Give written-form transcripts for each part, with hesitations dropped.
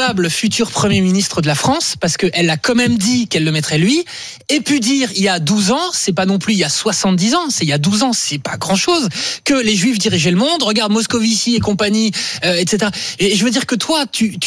probable futur Premier ministre de la France, parce qu'elle a quand même dit qu'elle le mettrait lui, ait pu dire il y a 12 ans, c'est pas non plus il y a 70 ans, c'est il y a 12 ans, c'est pas grand-chose, que les Juifs dirigeaient le monde, regarde Moscovici et compagnie, etc. Et je veux dire que toi, tu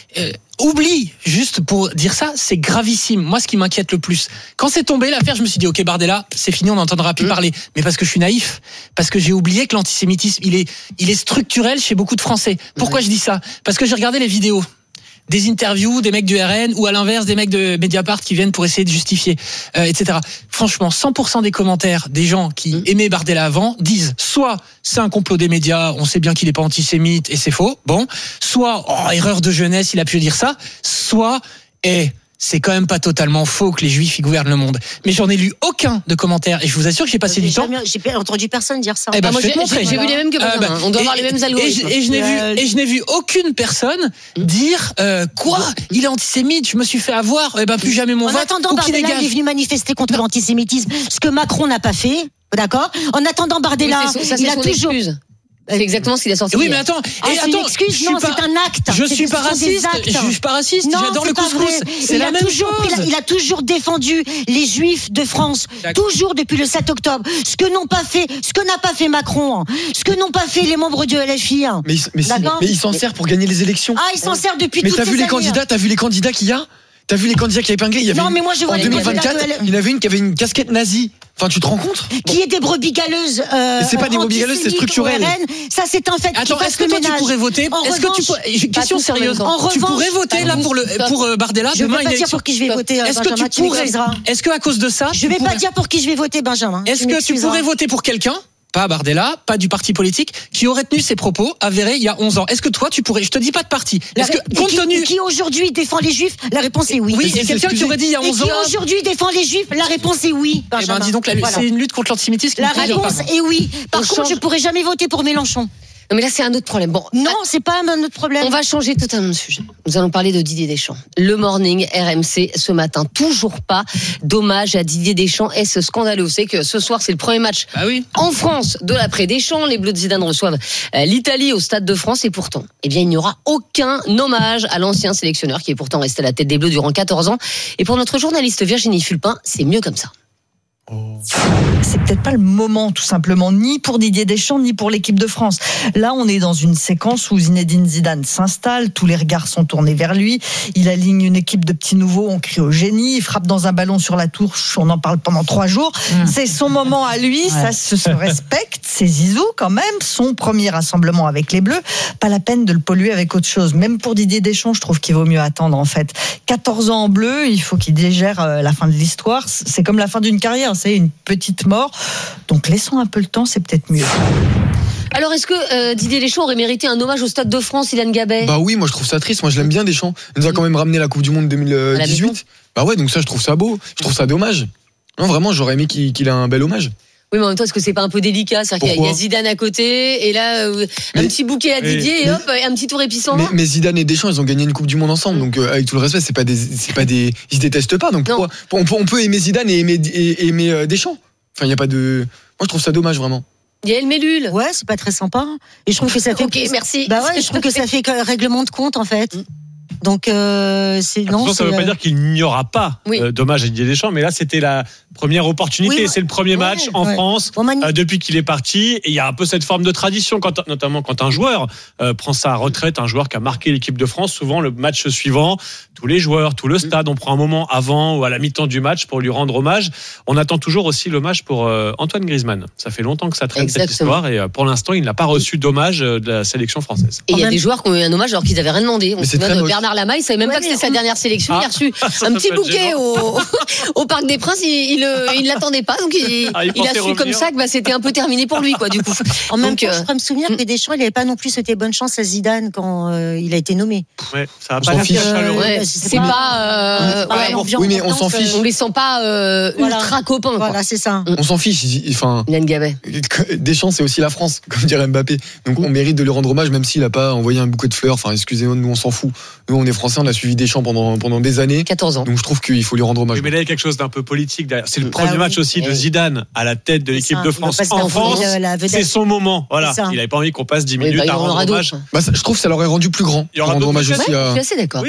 oublie, juste pour dire ça, c'est gravissime. Moi, ce qui m'inquiète le plus, quand c'est tombé l'affaire, je me suis dit, ok, Bardella, c'est fini, on n'entendra plus parler. Mais parce que je suis naïf, parce que j'ai oublié que l'antisémitisme, il est structurel chez beaucoup de Français. Pourquoi je dis ça ? Parce que j'ai regardé les vidéos des interviews des mecs du RN ou à l'inverse des mecs de Mediapart qui viennent pour essayer de justifier, etc. Franchement, 100% des commentaires des gens qui aimaient Bardella avant disent soit c'est un complot des médias, on sait bien qu'il n'est pas antisémite et c'est faux, bon, soit erreur de jeunesse, il a pu dire ça, soit c'est quand même pas totalement faux que les Juifs ils gouvernent le monde. Mais j'en ai lu aucun de commentaires et je vous assure que j'ai passé du temps. J'ai pas entendu personne dire ça. Moi, j'ai vu les mêmes que Benjamin. On doit avoir les mêmes algorithmes. Et je n'ai vu aucune personne dire quoi il est antisémite, je me suis fait avoir, plus jamais mon vote. En attendant, Bardella il est venu manifester contre l'antisémitisme, ce que Macron n'a pas fait. D'accord. En attendant, Bardella, il a toujours. C'est exactement ce qu'il a sorti. Oui, mais attends. C'est une excuse, non, c'est un acte. Je suis pas raciste. J'adore le couscous. C'est la même chose. Il a toujours défendu les Juifs de France. Toujours depuis le 7 octobre. Ce que n'a pas fait Macron. Ce que n'ont pas fait les membres de LFI. Mais il s'en sert pour gagner les élections. Il s'en sert depuis toutes ces années. Mais t'as vu les candidats qu'il y a? T'as vu les candidats qui avaient épinglé? Non, mais moi je vois en 2024, il y en avait une qui avait une casquette nazie. Enfin, tu te rends compte? Qui est des brebis galeuses. C'est pas des brebis galeuses, c'est structurel. Ça, c'est un fait. Attends, est-ce que toi tu pourrais voter? Question sérieuse. Tu pourrais voter là pour Bardella? Je ne vais pas dire pour qui je vais voter. Est-ce que à cause de ça? Je ne vais pas dire pour qui je vais voter, Benjamin. Est-ce que tu pourrais voter pour quelqu'un? Pas Bardella, pas du parti politique, qui aurait tenu ses propos avérés il y a 11 ans. Est-ce que toi, tu pourrais, je te dis pas de parti, est-ce que, compte tenu... Qui aujourd'hui défend les Juifs, la réponse est oui. Oui, et quelqu'un qui aurait dit il y a 11 ans... Qui aujourd'hui défend les Juifs, la réponse est oui. Dis donc, c'est une lutte contre l'antisémitisme. La réponse est oui. Par contre, je pourrais jamais voter pour Mélenchon. Non, mais là, c'est un autre problème. Bon, non, c'est pas un autre problème. On va changer totalement de sujet. Nous allons parler de Didier Deschamps. Le morning RMC ce matin. Toujours pas d'hommage à Didier Deschamps. Est-ce scandaleux? Vous savez que ce soir, c'est le premier match en France de l'après-Deschamps. Les Bleus de Zidane reçoivent l'Italie au Stade de France. Et pourtant, il n'y aura aucun hommage à l'ancien sélectionneur qui est pourtant resté à la tête des Bleus durant 14 ans. Et pour notre journaliste Virginie Fulpin, c'est mieux comme ça. C'est peut-être pas le moment, tout simplement, ni pour Didier Deschamps, ni pour l'équipe de France. Là, on est dans une séquence où Zinedine Zidane s'installe, tous les regards sont tournés vers lui, il aligne une équipe de petits nouveaux, on crie au génie, il frappe dans un ballon sur la touche, on en parle pendant 3 jours. C'est son moment à lui, ça se respecte, c'est Zizou quand même, son premier rassemblement avec les Bleus, pas la peine de le polluer avec autre chose. Même pour Didier Deschamps, je trouve qu'il vaut mieux attendre en fait. 14 ans en bleu, il faut qu'il digère la fin de l'histoire, c'est comme la fin d'une carrière, c'est une petite mort. Donc laissons un peu le temps, c'est peut-être mieux. Alors est-ce que Didier Deschamps aurait mérité un hommage au Stade de France, Ilan Gabet? Bah oui, moi je trouve ça triste, moi je l'aime bien Deschamps. Il nous a quand même ramené la Coupe du Monde 2018. Bah ouais, donc ça je trouve ça beau, je trouve ça dommage. Non vraiment, j'aurais aimé qu'il ait un bel hommage. Oui, mais en même temps, est-ce que c'est pas un peu délicat? C'est-à-dire qu'il y a Zidane à côté, et là, un petit bouquet à Didier, et hop, un petit tour épicent. Mais Zidane et Deschamps, ils ont gagné une Coupe du Monde ensemble, donc avec tout le respect, c'est pas des, ils se détestent pas, donc pourquoi on peut aimer Zidane et aimer Deschamps? Enfin, il y a pas de, moi je trouve ça dommage vraiment. Yael Mellul. Ouais, c'est pas très sympa. Et je trouve que ça fait. Ok, merci. Bah ouais, je trouve que ça fait règlement de compte en fait. Donc c'est non. Ça ne veut pas dire qu'il n'y aura pas d'hommage à Didier Deschamps, mais là c'était la première opportunité. C'est le premier match en France depuis qu'il est parti. Et il y a un peu cette forme de tradition, notamment quand un joueur prend sa retraite, un joueur qui a marqué l'équipe de France. Souvent le match suivant, tous les joueurs, tout le stade, on prend un moment avant ou à la mi-temps du match pour lui rendre hommage. On attend toujours aussi l'hommage pour Antoine Griezmann. Ça fait longtemps que ça traîne cette histoire et pour l'instant il n'a pas reçu d'hommage de la sélection française. Et il y a des joueurs qui ont eu un hommage alors qu'ils n'avaient rien demandé. On se souvient de Bernard Lamaille, il savait même pas que c'était sa dernière sélection. Il a reçu un petit bouquet au Parc des Princes. Il l'attendait pas, donc il a su comme ça que c'était un peu terminé pour lui, quoi, du coup. En même temps, je pourrais me souvenir que Deschamps, il n'avait pas non plus souhaité bonne chance à Zidane quand il a été nommé. Ouais, ça va pas l'air chaleureux. C'est pas. Oui, mais on s'en fiche. On les sent pas ultra copains. Voilà, c'est ça. On s'en fiche. Enfin, Deschamps, c'est aussi la France, comme dirait Mbappé. Donc on mérite de lui rendre hommage, même s'il n'a pas envoyé un bouquet de fleurs. Enfin, excusez-moi, nous on s'en fout. Nous on est Français, on a suivi Deschamps pendant des années. 14 ans. Donc je trouve qu'il faut lui rendre hommage. Mais là, il y a quelque chose d'un peu politique derrière. C'est le premier match aussi de Zidane à la tête de l'équipe de France en France. C'est son moment. Voilà. Il n'avait pas envie qu'on passe 10 minutes à rendre hommage. Je trouve que ça l'aurait rendu plus grand. Je suis assez d'accord.